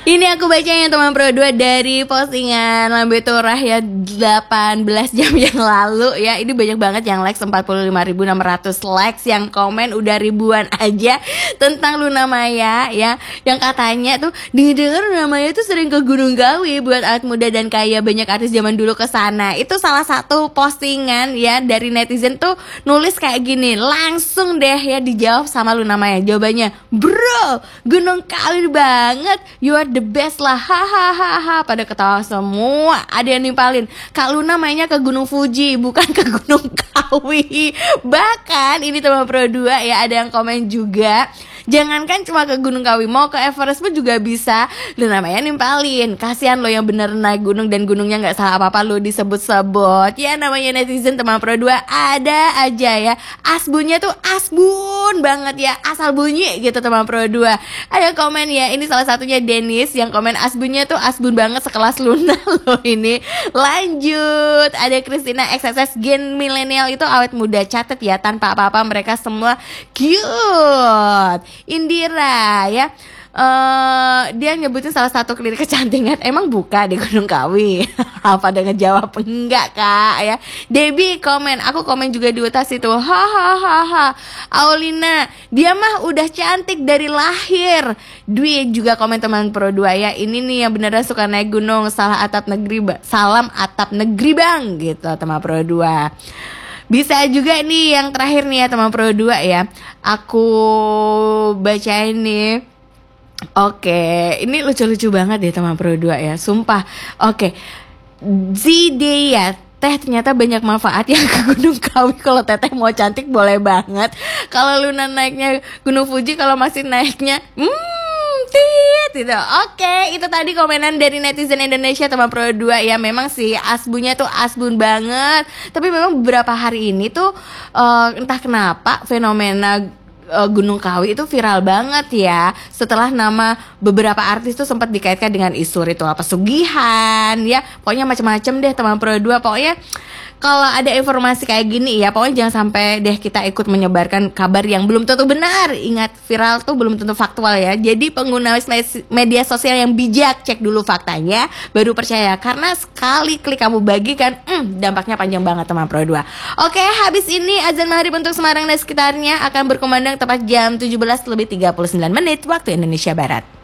Ini aku bacanya teman Pro 2 dari postingan Lambe Turah ya 18 jam yang lalu ya. Ini banyak banget yang likes, 45.600 likes. Yang komen udah ribuan aja tentang Luna Maya ya. Yang katanya tuh dengar Luna Maya tuh sering ke Gunung Kawi. Buat awet muda dan kaya, banyak artis zaman dulu ke sana. Itu salah satu postingan ya dari netizen tuh nulis kayak gini. Langsung deh ya dijawab sama Luna Maya. Jawabannya, bro, Gunung Kawi banget, you are the best lah, hahaha. Pada ketawa semua. Ada yang nimpalin, Kak Luna mainnya ke Gunung Fuji, bukan ke Gunung Kawi. Bahkan ini teman Pro 2 ya, ada yang komen juga, jangankan cuma ke Gunung Kawi, mau ke Everest pun juga bisa. Luna Maya nimpalin, kasihan lo yang bener naik gunung dan gunungnya gak salah apa-apa lo disebut-sebut. Ya namanya netizen teman Pro 2 ada aja ya, asbunnya tuh asbun banget ya, asal bunyi gitu teman Pro 2. Ada komen ya, ini salah satunya Dennis yang komen asbunnya tuh asbun banget sekelas Luna loh ini. Lanjut, ada Christina XSS, gen milenial itu awet muda, catet ya, tanpa apa-apa mereka semua cute. Indira ya, dia nyebutin salah satu klinik kecantikan emang buka di Gunung Kawi. Apa ada ngejawab enggak kak ya. Debbie komen, aku komen juga di utas itu, hahaha. Aulina, dia mah udah cantik dari lahir. Dwi juga komen teman Pro 2 ya, ini nih yang beneran suka naik gunung, salam atap negeri bang gitu teman Pro 2. Bisa juga nih yang terakhir nih ya teman Pro 2 ya, aku bacain nih. Oke, ini lucu-lucu banget deh teman Pro 2 ya, sumpah. Oke, Zidea, teh ternyata banyak manfaat ya ke Gunung Kawi. Kalau teteh mau cantik boleh banget. Kalau Luna naiknya Gunung Fuji, kalau masih naiknya gitu. Oke, itu tadi komenan dari netizen Indonesia teman Pro 2 ya. Memang sih asbunya tuh asbun banget. Tapi memang beberapa hari ini tuh entah kenapa fenomena Gunung Kawi itu viral banget ya. Setelah nama beberapa artis tuh sempat dikaitkan dengan isu ritual pesugihan ya. Pokoknya macam-macam deh teman Pro 2. Pokoknya kalau ada informasi kayak gini ya, pokoknya jangan sampai deh kita ikut menyebarkan kabar yang belum tentu benar. Ingat, viral tuh belum tentu faktual ya. Jadi pengguna media sosial yang bijak, cek dulu faktanya baru percaya. Karena sekali klik kamu bagikan, dampaknya panjang banget teman Pro 2. Oke, habis ini azan maghrib untuk Semarang dan sekitarnya akan berkumandang tepat jam 17:39 waktu Indonesia Barat.